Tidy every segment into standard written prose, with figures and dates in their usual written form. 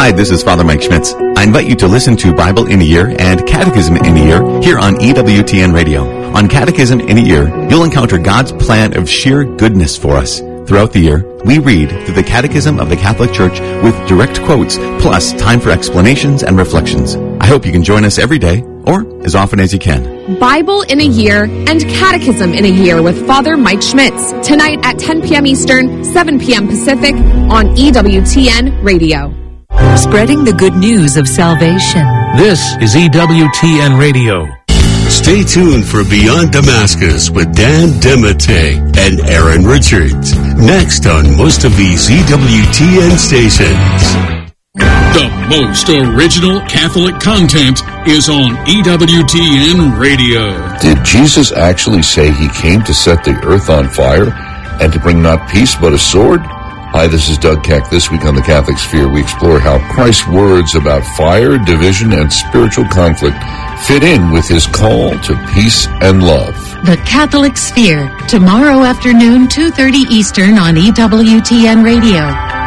Hi, this is Father Mike Schmitz. I invite you to listen to Bible in a Year and Catechism in a Year here on EWTN Radio. On Catechism in a Year, you'll encounter God's plan of sheer goodness for us. Throughout the year, we read through the Catechism of the Catholic Church with direct quotes, plus time for explanations and reflections. I hope you can join us every day, or as often as you can. Bible in a Year and Catechism in a Year with Father Mike Schmitz, tonight at 10 p.m. Eastern, 7 p.m. Pacific on EWTN Radio. Spreading the good news of salvation. This is EWTN Radio. Stay tuned for Beyond Damascus with Dan Demete and Aaron Richards. Next on most of these EWTN stations. The most original Catholic content is on EWTN Radio. Did Jesus actually say he came to set the earth on fire and to bring not peace but a sword? Hi, this is Doug Keck. This week on The Catholic Sphere, we explore how Christ's words about fire, division, and spiritual conflict fit in with his call to peace and love. The Catholic Sphere, tomorrow afternoon, 2:30 Eastern on EWTN Radio.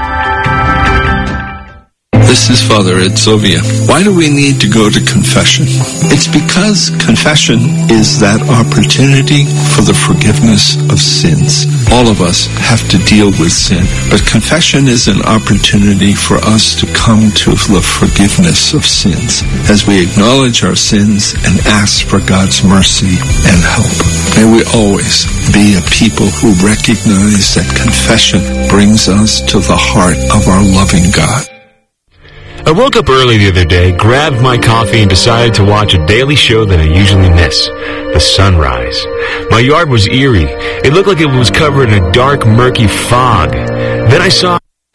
This is Father Ed Sovia. Why do we need to go to confession? It's because confession is that opportunity for the forgiveness of sins. All of us have to deal with sin, but confession is an opportunity for us to come to the forgiveness of sins as we acknowledge our sins and ask for God's mercy and help. May we always be a people who recognize that confession brings us to the heart of our loving God. I woke up early the other day, grabbed my coffee, and decided to watch a daily show that I usually miss, The Sunrise. My yard was eerie. It looked like it was covered in a dark, murky fog. Then I saw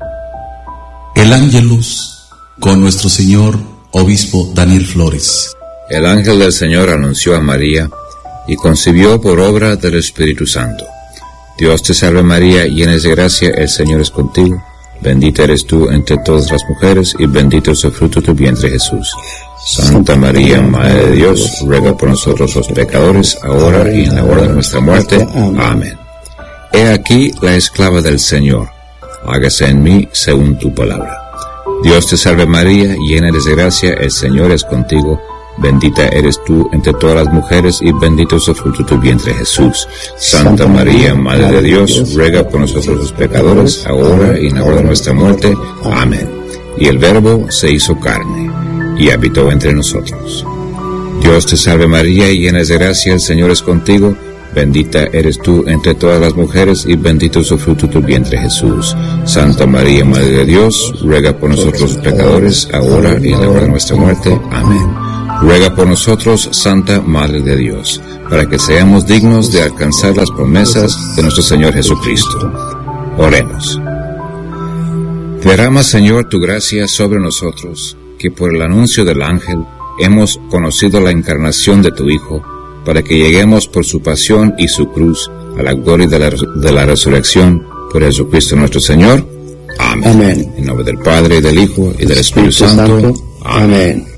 El Ángelus con nuestro señor obispo Daniel Flores. El ángel del Señor anunció a María y concibió por obra del Espíritu Santo. Dios te salve María, llena de gracia, el Señor es contigo. Bendita eres tú entre todas las mujeres, y bendito es el fruto de tu vientre, Jesús. Santa María, Madre de Dios, ruega por nosotros los pecadores, ahora y en la hora de nuestra muerte. Amén. He aquí la esclava del Señor. Hágase en mí según tu palabra. Dios te salve María, llena eres de gracia, el Señor es contigo. Bendita eres tú entre todas las mujeres, y bendito es el fruto de tu vientre, Jesús. Santa María, Madre de Dios, ruega por nosotros los pecadores, ahora y en la hora de nuestra muerte. Amén. Y el Verbo se hizo carne, y habitó entre nosotros. Dios te salve María, llena de gracia, el Señor es contigo. Bendita eres tú entre todas las mujeres, y bendito es el fruto de tu vientre, Jesús. Santa María, Madre de Dios, ruega por nosotros los pecadores, ahora y en la hora de nuestra muerte. Amén. Ruega por nosotros, Santa Madre de Dios, para que seamos dignos de alcanzar las promesas de nuestro Señor Jesucristo. Oremos. Derrama, Señor, tu gracia sobre nosotros, que por el anuncio del ángel hemos conocido la encarnación de tu Hijo, para que lleguemos por su pasión y su cruz a la gloria de la resurrección por Jesucristo nuestro Señor. Amén. Amén. En nombre del Padre, y del Hijo, y del Espíritu Santo. Amén.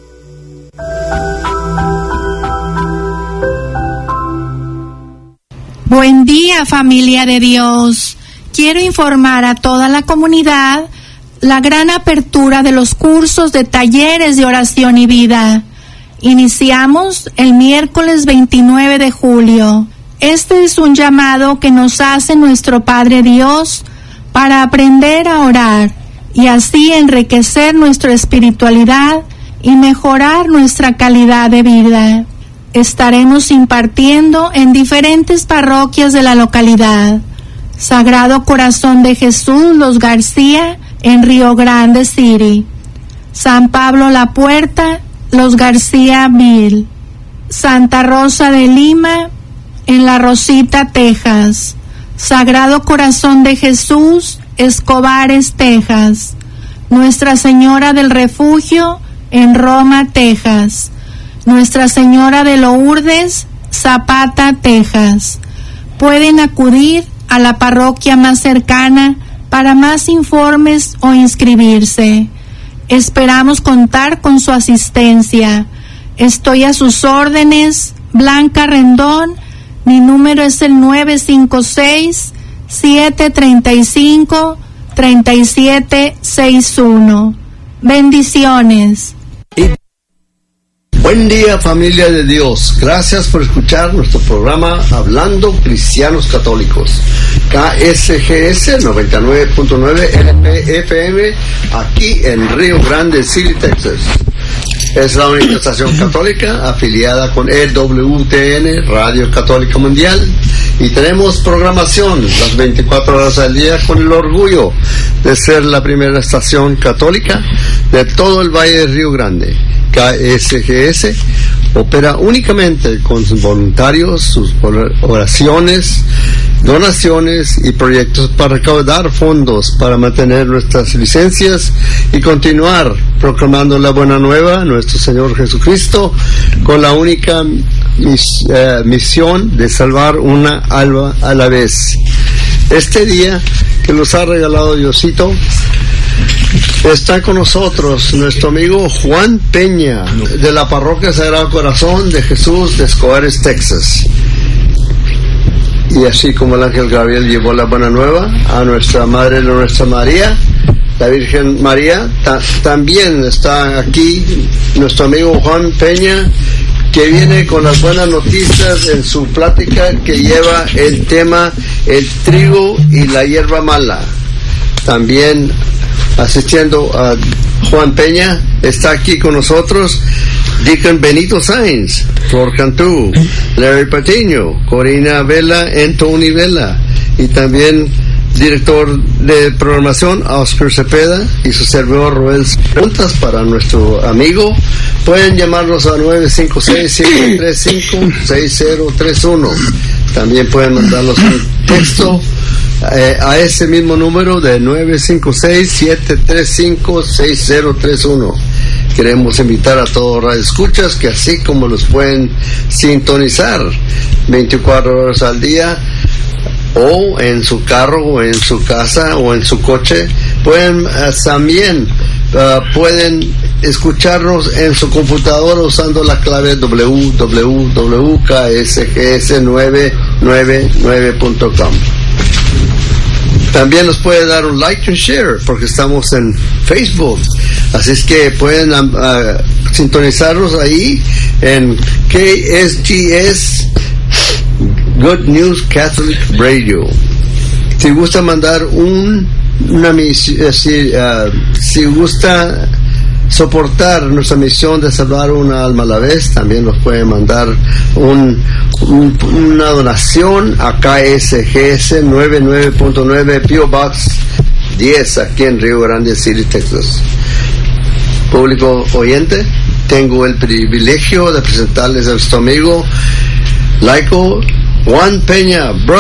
Buen día, familia de Dios. Quiero informar a toda la comunidad la gran apertura de los cursos de talleres de oración y vida. Iniciamos el miércoles 29 de julio. Este es un llamado que nos hace nuestro Padre Dios para aprender a orar y así enriquecer nuestra espiritualidad y mejorar nuestra calidad de vida. Estaremos impartiendo en diferentes parroquias de la localidad. Sagrado Corazón de Jesús, Los García, en Río Grande City. San Pablo La Puerta, Los García Ville. Santa Rosa de Lima, en La Rosita, Texas. Sagrado Corazón de Jesús, Escobares, Texas. Nuestra Señora del Refugio, en Roma, Texas. Nuestra Señora de Lourdes, Zapata, Texas. Pueden acudir a la parroquia más cercana para más informes o inscribirse. Esperamos contar con su asistencia. Estoy a sus órdenes, Blanca Rendón. Mi número es el 956-735-3761. Bendiciones. Buen día, familia de Dios. Gracias por escuchar nuestro programa Hablando Cristianos Católicos. KSGS 99.9 FM aquí en Río Grande City, Texas. Es la única estación católica afiliada con EWTN, Radio Católica Mundial, y tenemos programación las 24 horas al día con el orgullo de ser la primera estación católica de todo el Valle de Río Grande. KSGS opera únicamente con sus voluntarios, sus oraciones, donaciones y proyectos para recaudar fondos para mantener nuestras licencias y continuar proclamando la buena nueva, nuestro Señor Jesucristo, con la única misión de salvar una alma a la vez. Este día que nos ha regalado Diosito, está con nosotros nuestro amigo Juan Peña, de la Parroquia Sagrado Corazón de Jesús de Escobares, Texas. Y así como el ángel Gabriel llevó la buena nueva a nuestra Madre, nuestra María, la Virgen María, también está aquí nuestro amigo Juan Peña, que viene con las buenas noticias en su plática que lleva el tema el trigo y la hierba mala. También asistiendo a Juan Peña está aquí con nosotros Deacon Benito Sainz, Flor Cantú, Larry Patiño, Corina Vela, Tony Vela, y también director de programación Oscar Cepeda y su servidor Roel. Preguntas para nuestro amigo, pueden llamarnos a 956-535-6031. También pueden mandarnos un texto a ese mismo número de 956-735-6031. Queremos invitar a todos los radioescuchas que así como los pueden sintonizar 24 horas al día, o en su carro, o en su casa, o en su coche, pueden también pueden escucharnos en su computadora usando la clave www.ksgs999.com. También nos puede dar un like and share porque estamos en Facebook, así es que pueden sintonizarnos ahí en KSGS Good News Catholic Radio. Si gusta mandar si gusta soportar nuestra misión de salvar una alma a la vez, también nos puede mandar una donación a KSGS 99.9 P.O. Box 10 aquí en Río Grande City, Texas. Público oyente, tengo el privilegio de presentarles a nuestro amigo laico Juan Peña,